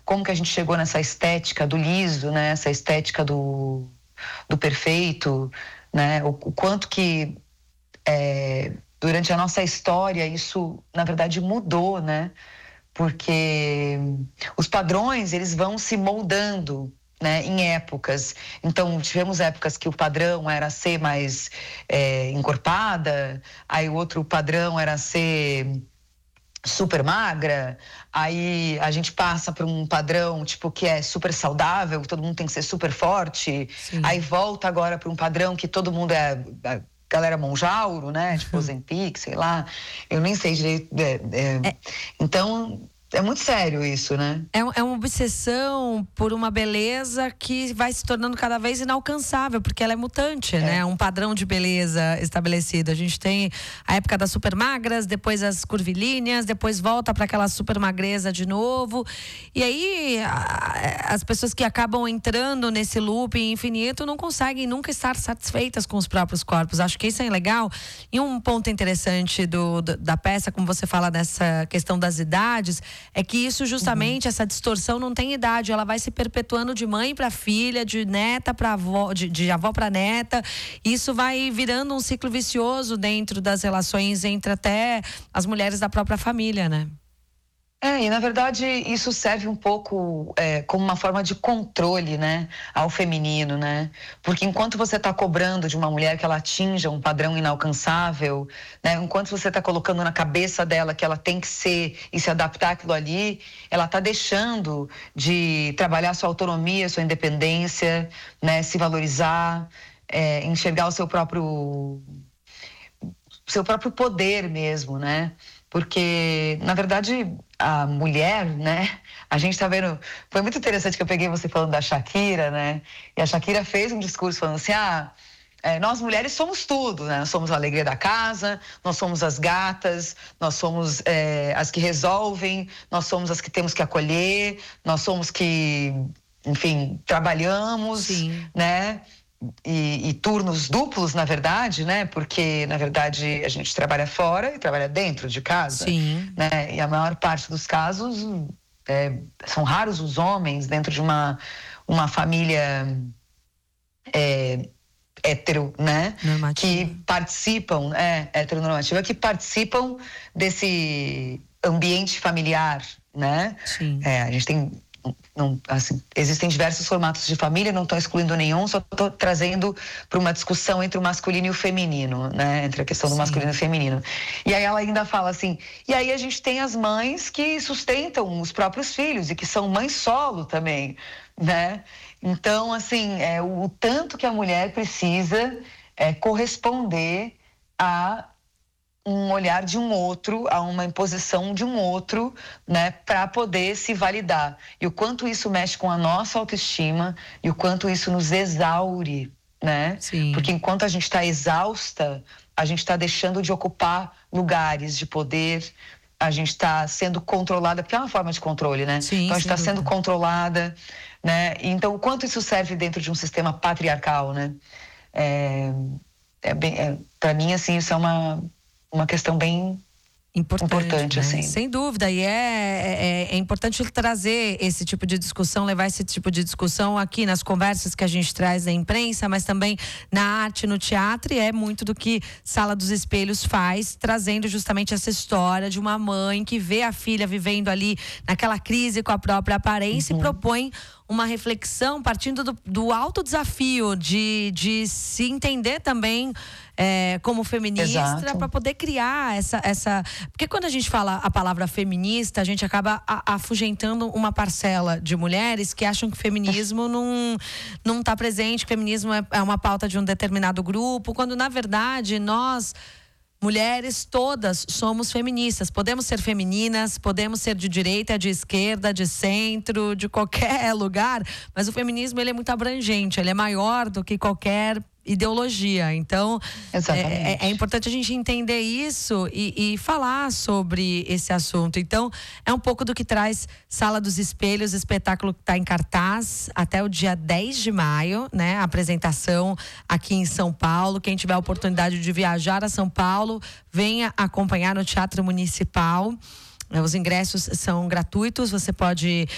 como que a gente chegou nessa estética do liso, né? Essa estética do perfeito, né? O quanto que durante a nossa história isso, na verdade, mudou, né? Porque os padrões, eles vão se moldando, né, em épocas. Então, tivemos épocas que o padrão era ser mais encorpada, aí o outro padrão era ser super magra, aí a gente passa para um padrão tipo que é super saudável, todo mundo tem que ser super forte. Sim. Aí volta agora para um padrão que todo mundo é galera Monjauro, né? Tipo Ozempic, sei lá. Eu nem sei direito. Então, é muito sério isso, né? É uma obsessão por uma beleza que vai se tornando cada vez inalcançável, porque ela é mutante, né? Um padrão de beleza estabelecido. A gente tem a época das super magras, depois as curvilíneas, depois volta para aquela super magreza de novo. E aí, as pessoas que acabam entrando nesse looping infinito não conseguem nunca estar satisfeitas com os próprios corpos. Acho que isso é legal. E um ponto interessante da peça, como você fala dessa questão das idades, é que isso justamente, essa distorção não tem idade, ela vai se perpetuando de mãe para filha, de neta para avó, de avó para neta. Isso vai virando um ciclo vicioso dentro das relações entre até as mulheres da própria família, né? E na verdade isso serve um pouco como uma forma de controle, né, ao feminino, né? Porque enquanto você está cobrando de uma mulher que ela atinja um padrão inalcançável, né, enquanto você está colocando na cabeça dela que ela tem que ser e se adaptar àquilo ali, ela está deixando de trabalhar sua autonomia, sua independência, né, se valorizar, enxergar o seu próprio poder mesmo, né? Porque, na verdade, a mulher, né? A gente tá vendo... Foi muito interessante que eu peguei você falando da Shakira, né? E a Shakira fez um discurso falando assim, nós mulheres somos tudo, né? Nós somos a alegria da casa, nós somos as gatas, nós somos as que resolvem, nós somos as que temos que acolher, nós somos que, enfim, trabalhamos, sim, né? E turnos duplos, na verdade, né? Porque, na verdade, a gente trabalha fora e trabalha dentro de casa. Sim. Né? E a maior parte dos casos, são raros os homens dentro de uma família hétero, né? Que participam, heteronormativa, que participam desse ambiente familiar, né? Sim. A gente tem... assim, existem diversos formatos de família, não estou excluindo nenhum, só estou trazendo para uma discussão entre o masculino e o feminino, né? Entre a questão do masculino e o feminino. E aí ela ainda fala assim, e aí a gente tem as mães que sustentam os próprios filhos e que são mães solo também, né? Então, assim, o tanto que a mulher precisa corresponder a um olhar de um outro, a uma imposição de um outro, né, para poder se validar. E o quanto isso mexe com a nossa autoestima e o quanto isso nos exaure, né? Sim. Porque enquanto a gente está exausta, a gente está deixando de ocupar lugares de poder, a gente está sendo controlada, porque é uma forma de controle, né? Sim, então a gente está sendo controlada, né? Então o quanto isso serve dentro de um sistema patriarcal, né? Para mim, assim, isso é uma questão bem importante, né? assim. Sem dúvida, e é importante trazer esse tipo de discussão, levar esse tipo de discussão aqui nas conversas que a gente traz na imprensa, mas também na arte, no teatro, e é muito do que Sala dos Espelhos faz, trazendo justamente essa história de uma mãe que vê a filha vivendo ali naquela crise com a própria aparência e propõe uma reflexão partindo do alto desafio de se entender também como feminista, para poder criar essa... Porque quando a gente fala a palavra feminista, a gente acaba afugentando uma parcela de mulheres que acham que o feminismo não está presente, que o feminismo é uma pauta de um determinado grupo, quando na verdade nós... mulheres todas somos feministas, podemos ser femininas, podemos ser de direita, de esquerda, de centro, de qualquer lugar, mas o feminismo ele é muito abrangente, ele é maior do que qualquer ideologia. Então é importante a gente entender isso e falar sobre esse assunto. Então é um pouco do que traz Sala dos Espelhos, espetáculo que está em cartaz até o dia 10 de maio, né? A apresentação aqui em São Paulo. Quem tiver a oportunidade de viajar a São Paulo, venha acompanhar no Teatro Municipal. Os ingressos são gratuitos, você pode